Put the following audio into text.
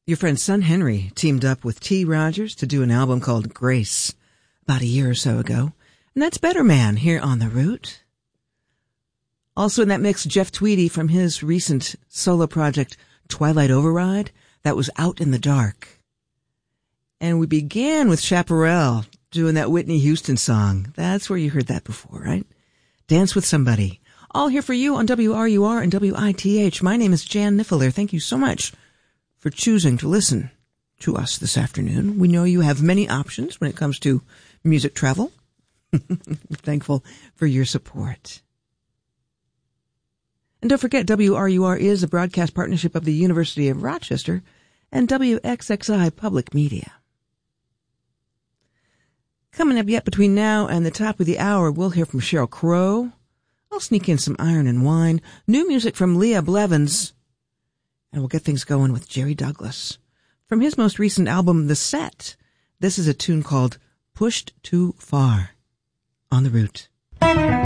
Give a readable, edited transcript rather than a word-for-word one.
Your friend Son Henry teamed up with T. Rogers to do an album called Grace about a year or so ago. And that's Better Man here on The Root. Also in that mix, Jeff Tweedy from his recent solo project, Twilight Override, that was Out in the Dark. And we began with Chaparral doing that Whitney Houston song. That's where you heard that before, right? Dance with Somebody. All here for you on WRUR and WITH. My name is Jan Niffler. Thank you so much for choosing to listen to us this afternoon. We know you have many options when it comes to music travel. We're thankful for your support. And don't forget, WRUR is a broadcast partnership of the University of Rochester and WXXI Public Media. Coming up yet between now and the top of the hour, we'll hear from Sheryl Crow. I'll sneak in some Iron and Wine, new music from Leah Blevins, and we'll get things going with Jerry Douglas. From his most recent album, The Set, this is a tune called Pushed Too Far on The Root.